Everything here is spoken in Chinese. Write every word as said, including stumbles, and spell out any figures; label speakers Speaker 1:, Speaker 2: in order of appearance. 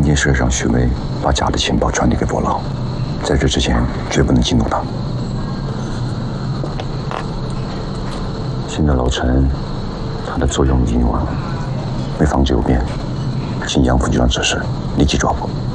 Speaker 1: 件事让许巍把假的情报传递给伯劳，在这之前绝不能激怒他。现在老陈，他的作用已经完了，为防止有变，请杨副局长指示立即抓捕。